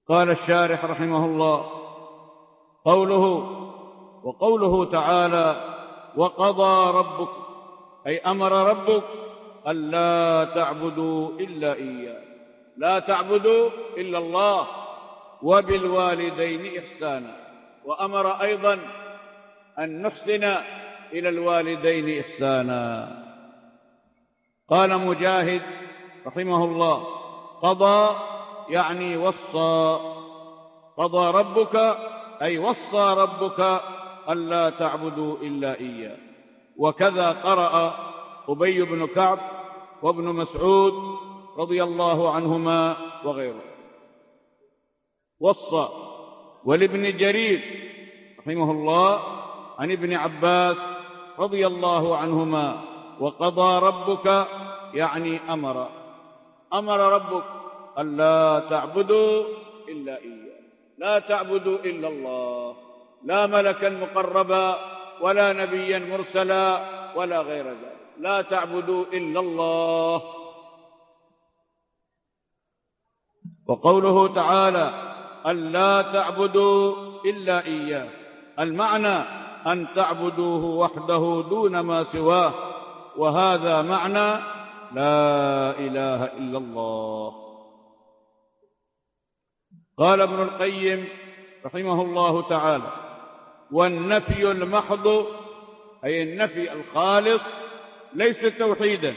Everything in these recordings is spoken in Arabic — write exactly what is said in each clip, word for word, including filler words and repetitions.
قال الشارح رحمه الله: قوله وقوله تعالى: وقضى ربك، أي أمر ربك ألا تعبدوا إلا إياه، لا تعبدوا إلا الله، وبالوالدين إحسانا، وأمر أيضا أن نحسن إلى الوالدين إحسانا. قال مجاهد رحمه الله: قضى يعني وصى، قضى ربك أي وصى ربك ألا تعبدوا إلا إياه. وكذا قرأ أبي بن كعب وابن مسعود رضي الله عنهما وغيره. وصى. ولابن جرير رحمه الله عن ابن عباس رضي الله عنهما: وقضى ربك يعني أمر، أمر ربك ألا تعبدوا إلا إياه، لا تعبدوا إلا الله، لا ملكا مقربا ولا نبيا مرسلا ولا غير ذلك، لا تعبدوا إلا الله. وقوله تعالى: ألا تعبدوا إلا إياه، المعنى أن تعبدوه وحده دون ما سواه، وهذا معنى لا إله إلا الله. قال ابن القيم رحمه الله تعالى: والنفي المحض، أي النفي الخالص، ليس توحيدا.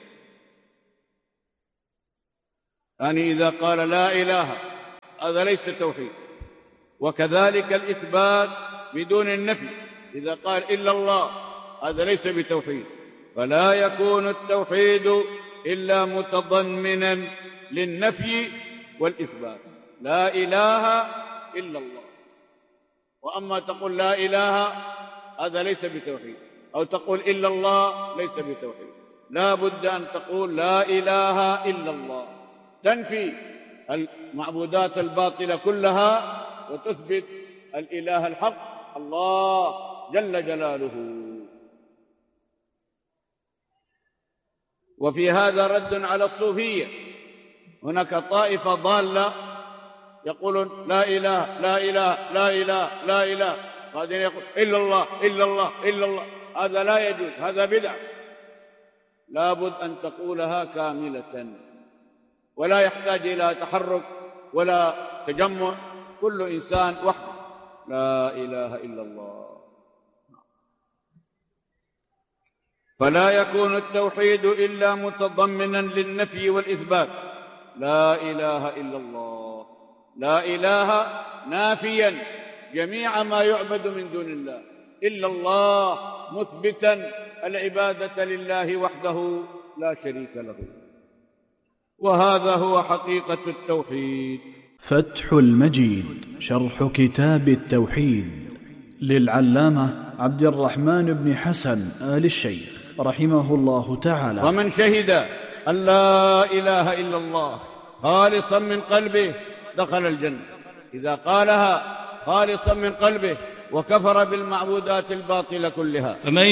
يعني إذا قال لا إله، هذا ليس توحيد. وكذلك الإثبات بدون النفي، إذا قال إلا الله، هذا ليس بتوحيد. فلا يكون التوحيد إلا متضمنا للنفي والإثبات، لا إله إلا الله. وأما تقول لا إله، هذا ليس بتوحيد، أو تقول إلا الله، ليس بتوحيد. لا بد أن تقول لا إله إلا الله، تنفي المعبودات الباطلة كلها وتثبت الإله الحق الله جل جلاله. وفي هذا رد على الصوفية. هناك طائفة ضالة يقولون لا إله لا إله لا إله لا إله، بعدين يقول إلا الله إلا الله إلا الله، هذا لا يجوز، هذا بدعة. لابد أن تقولها كاملة، ولا يحتاج إلى تحرك ولا تجمع، كل إنسان وحده لا إله إلا الله. فلا يكون التوحيد إلا متضمنا للنفي والإثبات، لا إله إلا الله، لا إله نافيا جميع ما يعبد من دون الله، إلا الله مثبتا العبادة لله وحده لا شريك له. وهذا هو حقيقة التوحيد. فتح المجيد شرح كتاب التوحيد للعلامة عبد الرحمن بن حسن آل الشيخ رحمه الله تعالى. ومن شهد أن لا إله إلا الله خالصا من قلبه دخل الجنة، إذا قالها خالصا من قلبه وكفر بالمعبودات الباطلة كلها.